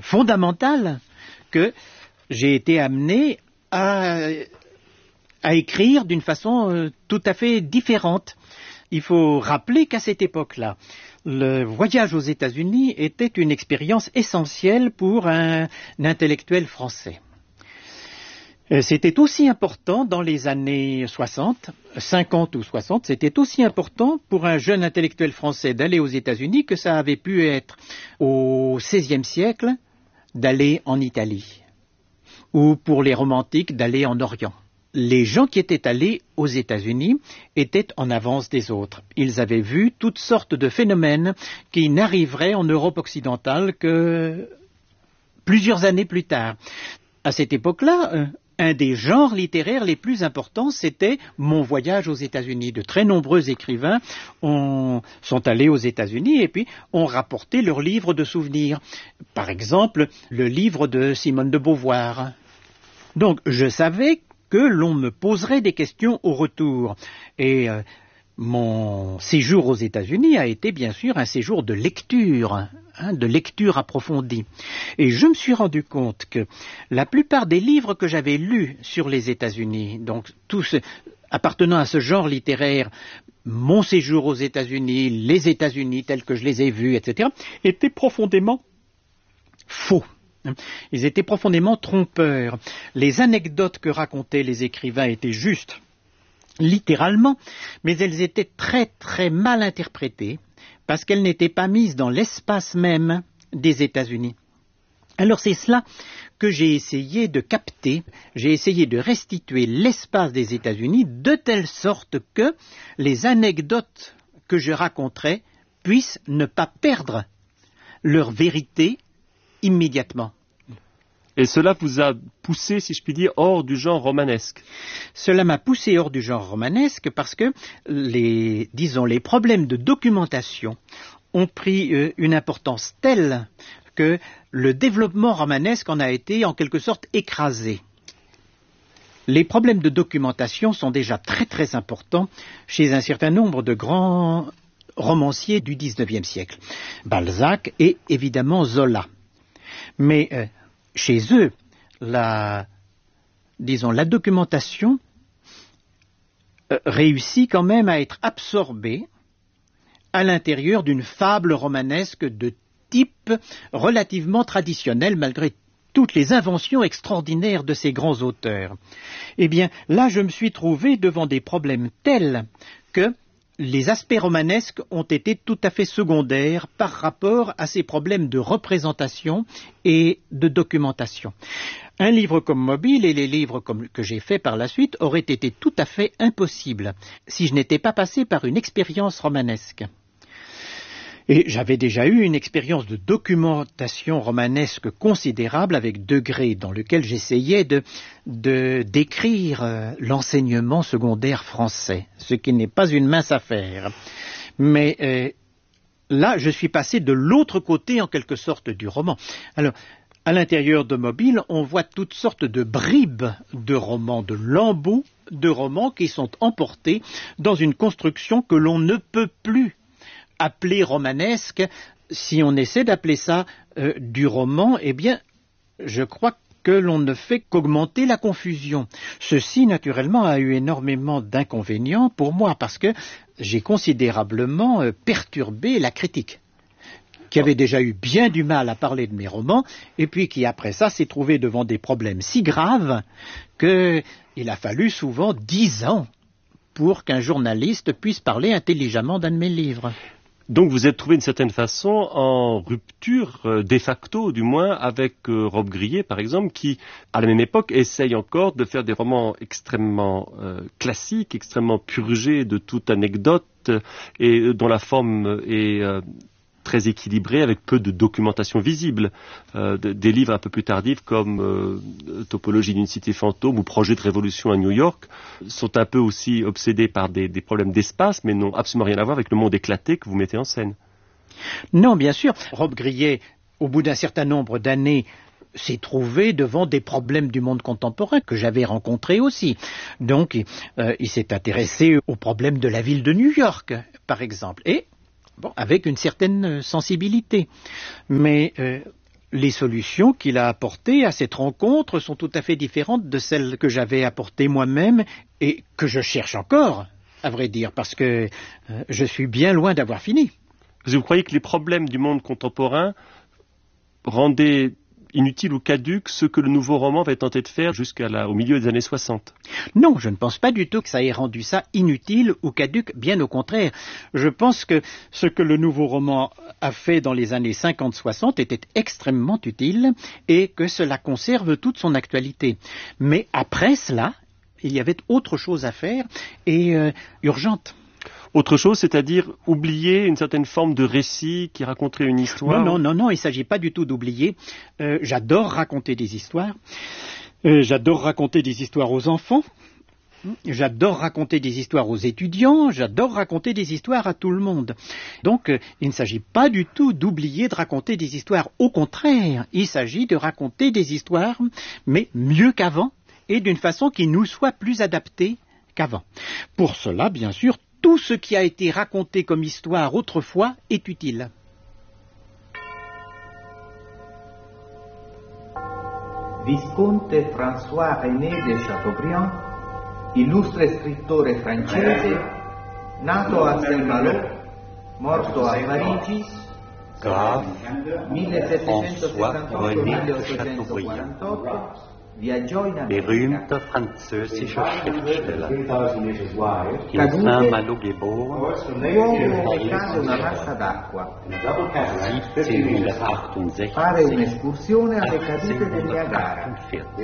fondamentale que j'ai été amené à écrire d'une façon tout à fait différente. Il faut rappeler qu'à cette époque-là, le voyage aux États-Unis était une expérience essentielle pour un intellectuel français. C'était aussi important dans les années 60, 50 ou 60, c'était aussi important pour un jeune intellectuel français d'aller aux États-Unis que ça avait pu être au XVIe siècle d'aller en Italie, ou pour les romantiques d'aller en Orient. Les gens qui étaient allés aux États-Unis étaient en avance des autres. Ils avaient vu toutes sortes de phénomènes qui n'arriveraient en Europe occidentale que plusieurs années plus tard. À cette époque-là, un des genres littéraires les plus importants, c'était mon voyage aux États-Unis. De très nombreux écrivains sont allés aux États-Unis et puis ont rapporté leurs livres de souvenirs. Par exemple, le livre de Simone de Beauvoir. Donc, je savais que l'on me poserait des questions au retour. Et mon séjour aux États-Unis a été bien sûr un séjour de lecture approfondie. Et je me suis rendu compte que la plupart des livres que j'avais lus sur les États-Unis, donc tous appartenant à ce genre littéraire, mon séjour aux États-Unis, les États-Unis tels que je les ai vus, etc., étaient profondément faux. Ils étaient profondément trompeurs. Les anecdotes que racontaient les écrivains étaient justes, littéralement, mais elles étaient très très mal interprétées parce qu'elles n'étaient pas mises dans l'espace même des États-Unis. Alors c'est cela que j'ai essayé de capter, j'ai essayé de restituer l'espace des États-Unis de telle sorte que les anecdotes que je raconterai puissent ne pas perdre leur vérité immédiatement. Et cela vous a poussé, si je puis dire, hors du genre romanesque? Cela m'a poussé hors du genre romanesque parce que les problèmes de documentation ont pris une importance telle que le développement romanesque en a été en quelque sorte écrasé. Les problèmes de documentation sont déjà très très importants chez un certain nombre de grands romanciers du XIXe siècle. Balzac et évidemment Zola. Mais chez eux, la documentation réussit quand même à être absorbée à l'intérieur d'une fable romanesque de type relativement traditionnel, malgré toutes les inventions extraordinaires de ces grands auteurs. Eh bien, là, je me suis trouvé devant des problèmes tels que les aspects romanesques ont été tout à fait secondaires par rapport à ces problèmes de représentation et de documentation. Un livre comme Mobile et les livres que j'ai faits par la suite auraient été tout à fait impossibles si je n'étais pas passé par une expérience romanesque. Et j'avais déjà eu une expérience de documentation romanesque considérable avec Degré, dans lequel j'essayais de décrire l'enseignement secondaire français, ce qui n'est pas une mince affaire. Mais là, je suis passé de l'autre côté, en quelque sorte, du roman. Alors, à l'intérieur de Mobile, on voit toutes sortes de bribes de romans, de lambeaux de romans qui sont emportés dans une construction que l'on ne peut plus appelé romanesque. Si on essaie d'appeler ça du roman, eh bien, je crois que l'on ne fait qu'augmenter la confusion. Ceci, naturellement, a eu énormément d'inconvénients pour moi, parce que j'ai considérablement perturbé la critique, qui avait déjà eu bien du mal à parler de mes romans, et puis qui, après ça, s'est trouvé devant des problèmes si graves qu'il a fallu souvent 10 ans pour qu'un journaliste puisse parler intelligemment d'un de mes livres. Donc vous êtes trouvé d'une certaine façon en rupture, de facto du moins, avec Rob Grillet par exemple, qui à la même époque essaye encore de faire des romans extrêmement classiques, extrêmement purgés de toute anecdote et dont la forme est très équilibrée avec peu de documentation visible. Des livres un peu plus tardifs comme Topologie d'une cité fantôme ou Projet de révolution à New York sont un peu aussi obsédés par des problèmes d'espace, mais n'ont absolument rien à voir avec le monde éclaté que vous mettez en scène. Non, bien sûr. Rob Grillet, au bout d'un certain nombre d'années, s'est trouvé devant des problèmes du monde contemporain que j'avais rencontrés aussi. Donc, il s'est intéressé aux problèmes de la ville de New York, par exemple. Et avec une certaine sensibilité. Mais les solutions qu'il a apportées à cette rencontre sont tout à fait différentes de celles que j'avais apportées moi-même et que je cherche encore, à vrai dire, parce que je suis bien loin d'avoir fini. Vous croyez que les problèmes du monde contemporain rendaient inutile ou caduque ce que le nouveau roman va tenter de faire jusqu'au milieu des années 60? Non, je ne pense pas du tout que ça ait rendu ça inutile ou caduque, bien au contraire. Je pense que ce que le nouveau roman a fait dans les années 50-60 était extrêmement utile et que cela conserve toute son actualité. Mais après cela, il y avait autre chose à faire et urgente. Autre chose, c'est-à-dire oublier une certaine forme de récit qui raconterait une histoire? Non, il ne s'agit pas du tout d'oublier. J'adore raconter des histoires. J'adore raconter des histoires aux enfants. J'adore raconter des histoires aux étudiants. J'adore raconter des histoires à tout le monde. Donc, il ne s'agit pas du tout d'oublier de raconter des histoires. Au contraire, il s'agit de raconter des histoires, mais mieux qu'avant et d'une façon qui nous soit plus adaptée qu'avant. Pour cela, bien sûr, tout ce qui a été raconté comme histoire autrefois est utile. Visconte François-René de Chateaubriand, illustre scrittore francese, nato a Saint-Malo, morto a Parigi, Graf François-René de Chateaubriand, berühmter französischer Schriftsteller, in Saint-Malo geboren, 1768, fare un'escursione alle cadute del Niagara.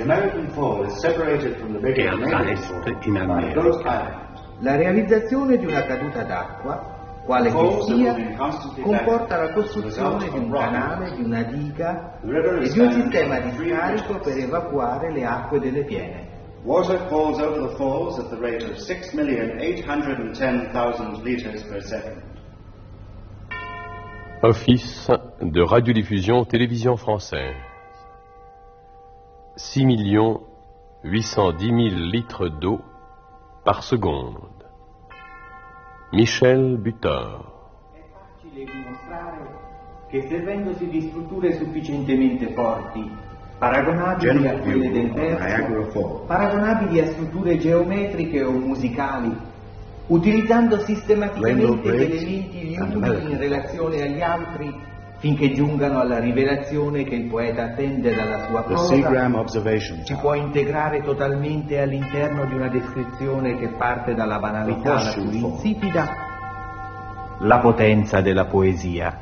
reiste in Amerika. La realizzazione di una caduta d'acqua, quale che sia, comporta la costruzione di un canale, di una diga e di un sistema di scarico per evacuare le acque delle piene. Water falls over the falls at the rate of 6,810,000 liters per second. Office de radiodiffusion télévision française. 6 810 000 litres d'eau par seconde. Michel Butor. È facile dimostrare che servendosi di strutture sufficientemente forti, paragonabili a quelle del verso, paragonabili a strutture geometriche o musicali, utilizzando sistematicamente gli elementi gli uni in relazione agli altri, finché giungano alla rivelazione che il poeta attende dalla sua prosa, si può integrare totalmente all'interno di una descrizione che parte dalla banalità la più insipida, la potenza della poesia.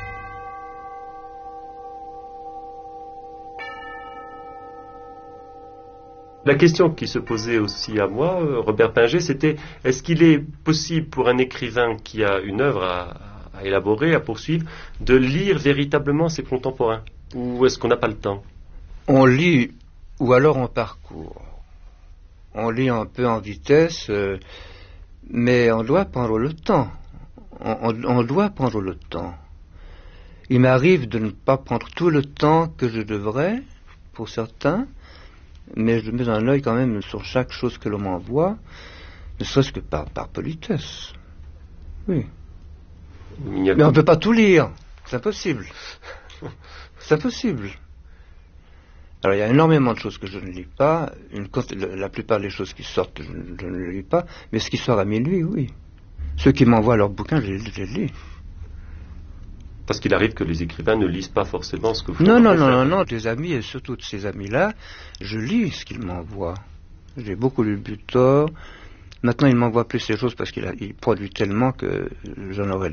La question qui se posait aussi à moi, Robert Pinger, c'était est-ce qu'il est possible pour un écrivain qui a une œuvre à élaborer, à poursuivre, de lire véritablement ses contemporains? Ou est-ce qu'on n'a pas le temps? On lit, ou alors on parcourt. On lit un peu en vitesse, mais on doit prendre le temps. On doit prendre le temps. Il m'arrive de ne pas prendre tout le temps que je devrais, pour certains, mais je mets un œil quand même sur chaque chose que l'on m'envoie, ne serait-ce que par politesse. Oui. Mais on ne peut pas tout lire. C'est impossible. C'est impossible. Alors il y a énormément de choses que je ne lis pas. La plupart des choses qui sortent, je ne lis pas. Mais ce qui sort à minuit, oui. Ceux qui m'envoient leurs bouquins, je les lis. Parce qu'il arrive que les écrivains ne lisent pas forcément ce que vous... Non. Des amis, et surtout de ces amis-là, je lis ce qu'ils m'envoient. J'ai beaucoup lu Butor. Maintenant, il m'envoie plus ces choses parce qu'il produit tellement que j'en aurais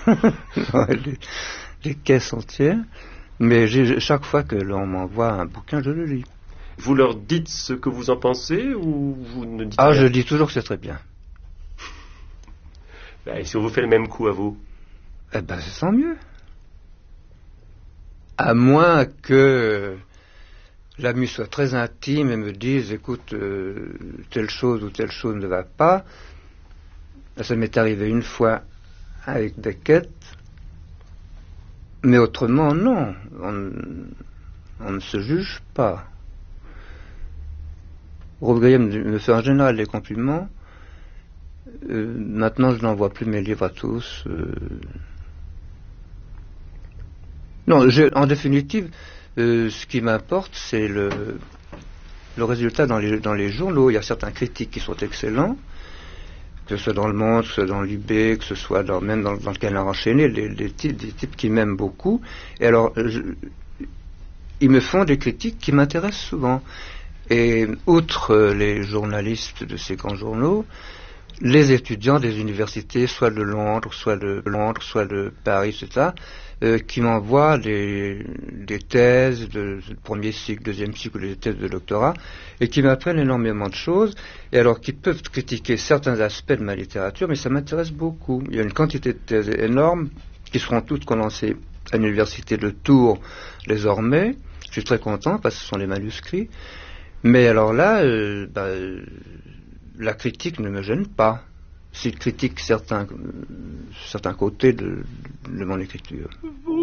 des caisses entières. Mais chaque fois que l'on m'envoie un bouquin, je le lis. Vous leur dites ce que vous en pensez ou vous ne dites rien? Je dis toujours que c'est très bien. Et si on vous fait le même coup à vous? C'est tant mieux. À moins que l'ami soit très intime et me dise, écoute, telle chose ou telle chose ne va pas. Ça m'est arrivé une fois avec Beckett, mais autrement, non. On ne se juge pas. Robert Grillet me fait en général des compliments. Maintenant, je n'envoie plus mes livres à tous. Non, en définitive, ce qui m'importe, c'est le résultat dans les journaux. Il y a certains critiques qui sont excellents, que ce soit dans Le Monde, que ce soit dans l'IB, que ce soit même dans le Canard enchaîné, des types qui m'aiment beaucoup. Et alors, ils me font des critiques qui m'intéressent souvent. Et outre les journalistes de ces grands journaux, les étudiants des universités, soit de Londres, soit de Paris, etc., qui m'envoient des thèses de premier cycle, deuxième cycle, ou des thèses de doctorat, et qui m'apprennent énormément de choses, et alors qui peuvent critiquer certains aspects de ma littérature, mais ça m'intéresse beaucoup. Il y a une quantité de thèses énormes qui seront toutes condensées à l'université de Tours désormais. Je suis très content parce que ce sont les manuscrits. Mais alors là, la critique ne me gêne pas. S'il critique certains côtés de mon écriture.